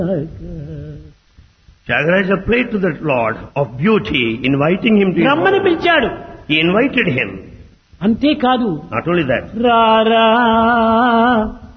Tyagaraja prayed to the Lord of beauty, inviting him to his రమ్మని home. పిలిచాడు. He invited him. అంతేకాదు Not only that, రారా